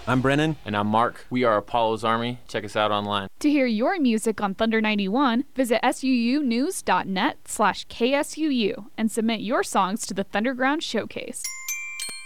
I'm Brennan. And I'm Mark. We are Apollo's Army. Check us out online. To hear your music on Thunder 91, visit suunews.net/KSUU and submit your songs to the Thunderground Showcase.